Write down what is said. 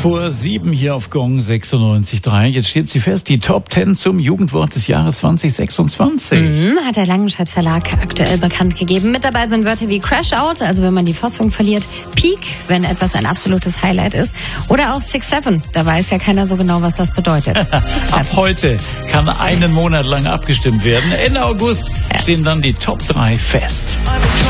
6:07 hier auf Gong 96.3. Jetzt steht sie fest, die Top 10 zum Jugendwort des Jahres 2026. Hat der Langenscheidt Verlag aktuell bekannt gegeben. Mit dabei sind Wörter wie Crash Out, also wenn man die Fassung verliert, Peak, wenn etwas ein absolutes Highlight ist, oder auch 6-7, da weiß ja keiner so genau, was das bedeutet. Ab heute kann einen Monat lang abgestimmt werden. Ende August stehen dann die Top 3 fest.